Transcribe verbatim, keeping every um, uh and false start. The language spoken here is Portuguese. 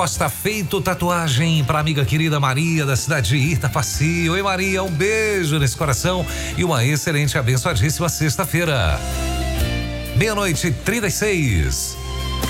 Costa Feito Tatuagem para amiga querida Maria da cidade de Itapaci. Oi Maria, um beijo nesse coração e uma excelente, abençoadíssima sexta-feira. Meia-noite e trinta e seis.